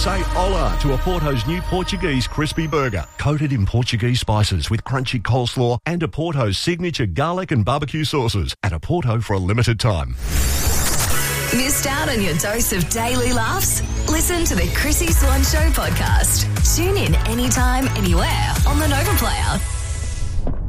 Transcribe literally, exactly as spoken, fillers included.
Say hola to Oporto's new Portuguese crispy burger, coated in Portuguese spices with crunchy coleslaw and Oporto's signature garlic and barbecue sauces at Oporto for a limited time. Missed out on your dose of daily laughs? Listen to the Chrissy Swan Show podcast. Tune in anytime, anywhere on the Nova Player.